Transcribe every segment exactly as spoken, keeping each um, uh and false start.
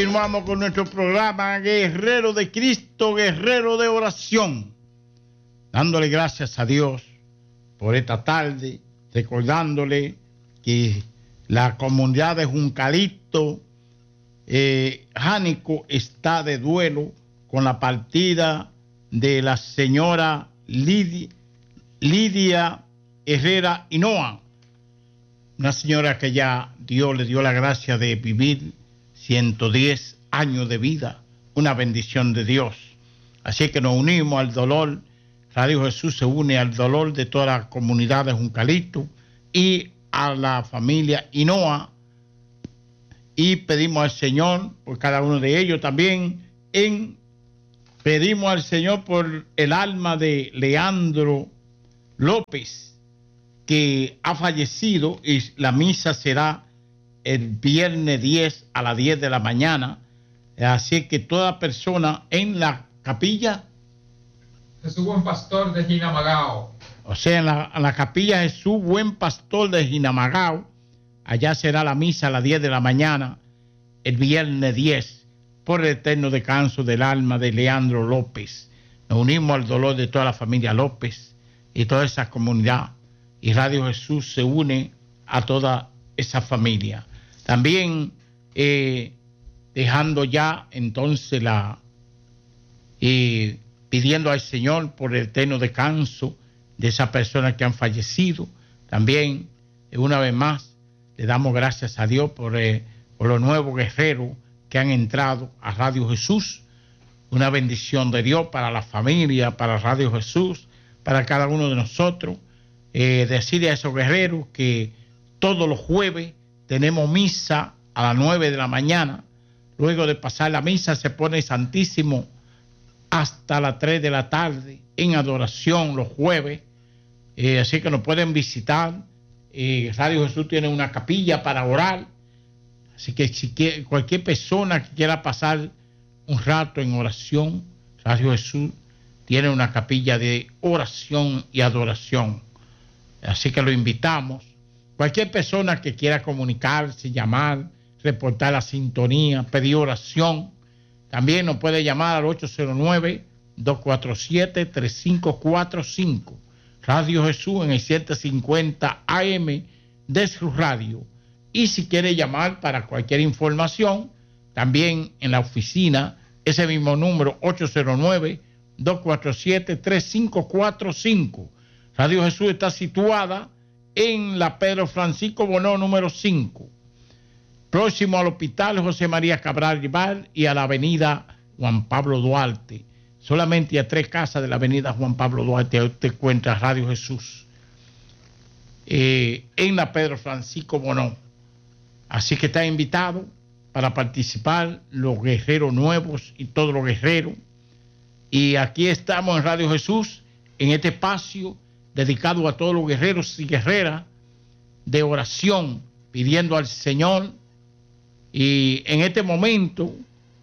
Continuamos con nuestro programa Guerrero de Cristo, Guerrero de Oración, dándole gracias a Dios por esta tarde, recordándole que la comunidad de Juncalito, eh, Jánico, está de duelo con la partida de la señora Lidia, Lidia Herrera Hinoa, una señora que ya Dios le dio la gracia de vivir ciento diez años de vida, una bendición de Dios. Así que nos unimos al dolor. Radio Jesús se une al dolor de toda la comunidad de Juncalito y a la familia Hinoa, y pedimos al Señor por cada uno de ellos. También en, pedimos al Señor por el alma de Leandro López, que ha fallecido, y la misa será el viernes diez a las diez de la mañana. Así que toda persona en la capilla Jesús Buen Pastor de Jinamagao, o sea, en la, en la capilla Jesús Buen Pastor de Jinamagao, allá será la misa a las diez de la mañana el viernes diez, por el eterno descanso del alma de Leandro López. Nos unimos al dolor de toda la familia López y toda esa comunidad, y Radio Jesús se une a toda esa familia. También eh, dejando ya entonces la eh, pidiendo al Señor por el eterno descanso de esas personas que han fallecido. También eh, una vez más le damos gracias a Dios por, eh, por los nuevos guerreros que han entrado a Radio Jesús. Una bendición de Dios para la familia, para Radio Jesús, para cada uno de nosotros. Eh, decirle a esos guerreros que todos los jueves tenemos misa a las nueve de la mañana. Luego de pasar la misa se pone Santísimo hasta las tres de la tarde en adoración los jueves. Eh, así que nos pueden visitar. Eh, Radio Jesús tiene una capilla para orar. Así que si quiere, cualquier persona que quiera pasar un rato en oración, Radio Jesús tiene una capilla de oración y adoración. Así que lo invitamos. Cualquier persona que quiera comunicarse, llamar, reportar la sintonía, pedir oración, también nos puede llamar al ocho cero nueve, dos cuatro siete, tres cinco cuatro cinco. Radio Jesús en el setecientos cincuenta A M de su radio. Y si quiere llamar para cualquier información, también en la oficina, ese mismo número, ocho cero nueve, dos cuatro siete, tres cinco cuatro cinco. Radio Jesús está situada en la Pedro Francisco Bonó número cinco, próximo al Hospital José María Cabral Rival y a la avenida Juan Pablo Duarte. Solamente a tres casas de la avenida Juan Pablo Duarte ahí usted encuentra Radio Jesús, eh, en la Pedro Francisco Bonó. Así que está invitado para participar los guerreros nuevos y todos los guerreros. Y aquí estamos en Radio Jesús, en este espacio dedicado a todos los guerreros y guerreras de oración, pidiendo al Señor. Y en este momento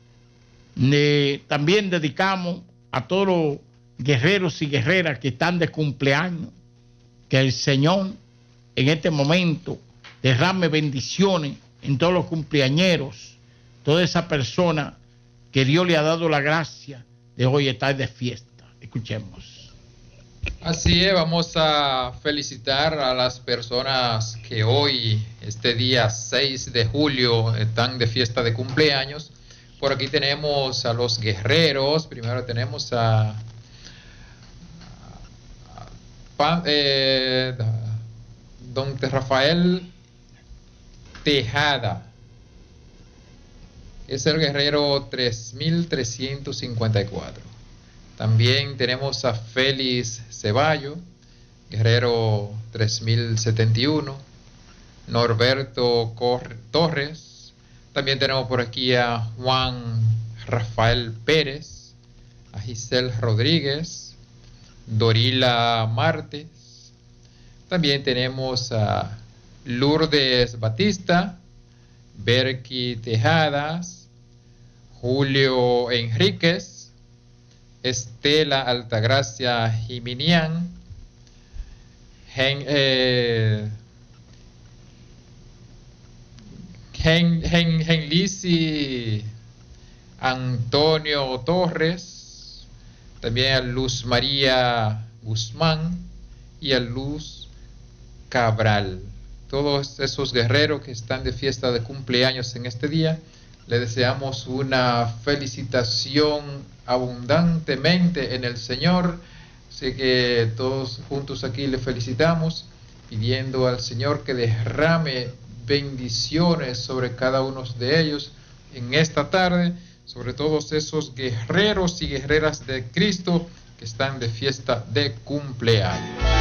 eh, también dedicamos a todos los guerreros y guerreras que están de cumpleaños, que el Señor en este momento derrame bendiciones en todos los cumpleañeros, toda esa persona que Dios le ha dado la gracia de hoy estar de fiesta. Escuchemos. Así es, vamos a felicitar a las personas que hoy, este día seis de julio, están de fiesta de cumpleaños. Por aquí tenemos a los guerreros. Primero tenemos a, a, a eh, don Rafael Tejada. Es el guerrero tres mil trescientos cincuenta y cuatro. También tenemos a Félix Ceballo, guerrero tres mil setenta y uno. Norberto Cor Torres. También tenemos por aquí a Juan Rafael Pérez, a Giselle Rodríguez, Dorila Martes. También tenemos a Lourdes Batista, Berky Tejadas, Julio Enríquez, Estela Altagracia Jiminián, Gen, eh, Gen, Gen, Genlisi Antonio Torres, también a Luz María Guzmán y a Luz Cabral. Todos esos guerreros que están de fiesta de cumpleaños en este día, le deseamos una felicitación abundantemente en el Señor. Así que todos juntos aquí le felicitamos, pidiendo al Señor que derrame bendiciones sobre cada uno de ellos en esta tarde, sobre todos esos guerreros y guerreras de Cristo que están de fiesta de cumpleaños.